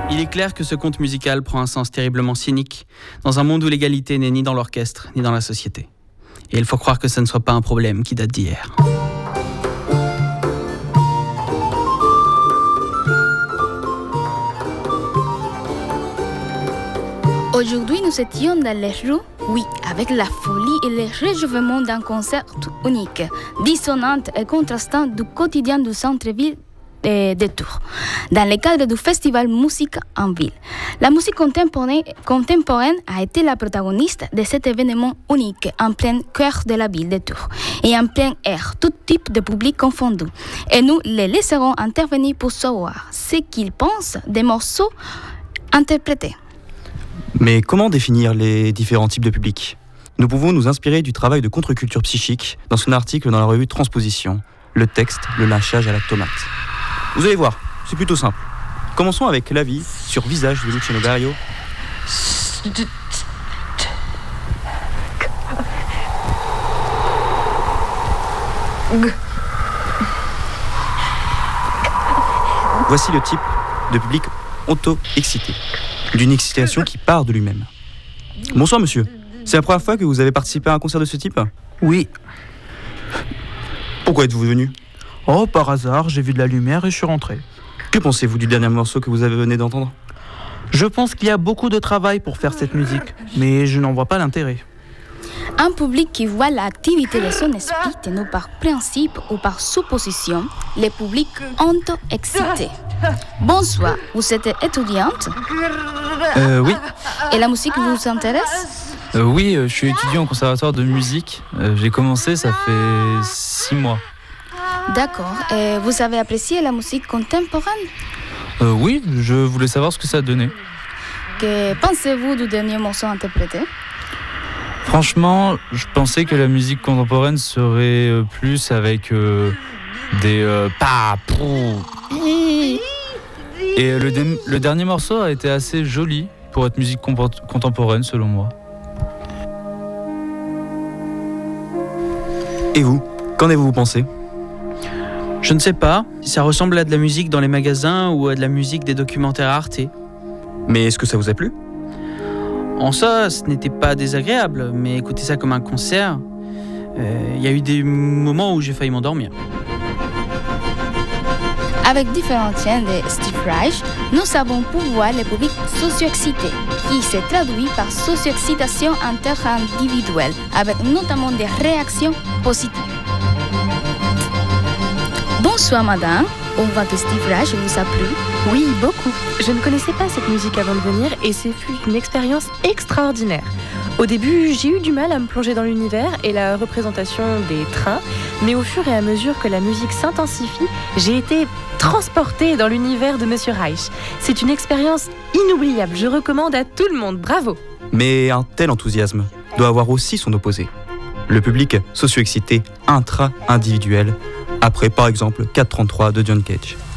Il est clair que ce conte musical prend un sens terriblement cynique, dans un monde où l'égalité n'est ni dans l'orchestre, ni dans la société. Et il faut croire que ce ne soit pas un problème qui date d'hier. Aujourd'hui, nous étions dans les rues, oui, avec la folie et le réjouissement d'un concert unique, dissonant et contrastant du quotidien du centre-ville de Tours, dans le cadre du festival Musique en Ville. La musique contemporaine a été la protagoniste de cet événement unique en plein cœur de la ville de Tours et en plein air, tout type de public confondu. Et nous les laisserons intervenir pour savoir ce qu'ils pensent des morceaux interprétés. Mais comment définir les différents types de publics ? Nous pouvons nous inspirer du travail de contre-culture psychique dans son article dans la revue Transposition, le texte, le lynchage à la tomate. Vous allez voir, c'est plutôt simple. Commençons avec l'avis sur Visage de Luciano Berio. Voici le type de public auto-excité, d'une excitation qui part de lui-même. Bonsoir monsieur, c'est la première fois que vous avez participé à un concert de ce type ? Oui. Pourquoi êtes-vous venu ? Oh, par hasard, j'ai vu de la lumière et je suis rentré. Que pensez-vous du dernier morceau que vous venez d'entendre ? Je pense qu'il y a beaucoup de travail pour faire cette musique, mais je n'en vois pas l'intérêt. Un public qui voit l'activité de son esprit tenu par principe ou par supposition, les publics auto-excités. Bonsoir, vous êtes étudiante ? Oui. Et la musique vous intéresse ? Oui, je suis étudiant au conservatoire de musique. J'ai commencé, ça fait 6 mois. D'accord. Et vous avez apprécié la musique contemporaine ? Oui, je voulais savoir ce que ça donnait. Que pensez-vous du dernier morceau interprété ? Franchement, je pensais que la musique contemporaine serait plus avec des pa, prou. Et le dernier morceau a été assez joli pour être musique contemporaine selon moi. Et vous, qu'en avez-vous pensé ? Je ne sais pas si ça ressemble à de la musique dans les magasins ou à de la musique des documentaires Arte. Mais est-ce que ça vous a plu ? En ça, ce n'était pas désagréable, mais écouter ça comme un concert, il y a eu des moments où j'ai failli m'endormir. Avec différents tiens de Steve Reich, nous savons pouvoir le public socio-excité, qui se traduit par socio-excitation interindividuelle, avec notamment des réactions positives. Bonsoir madame, on voit que Steve Reich vous a plu. Oui, beaucoup. Je ne connaissais pas cette musique avant de venir et ce fut une expérience extraordinaire. Au début, j'ai eu du mal à me plonger dans l'univers et la représentation des trains, mais au fur et à mesure que la musique s'intensifie, j'ai été transportée dans l'univers de Monsieur Reich. C'est une expérience inoubliable, je recommande à tout le monde, bravo. Mais un tel enthousiasme doit avoir aussi son opposé. Le public socio-excité intra-individuel, après par exemple 4:33 de John Cage.